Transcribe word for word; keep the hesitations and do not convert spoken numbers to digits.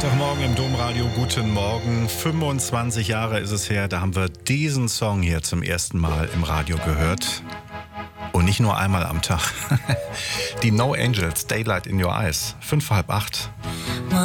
Freitagmorgen im Domradio, guten Morgen. fünfundzwanzig Jahre ist es her, da haben wir diesen Song hier zum ersten Mal im Radio gehört. Und nicht nur einmal am Tag. Die No Angels, Daylight in Your Eyes. Fünf, halb acht.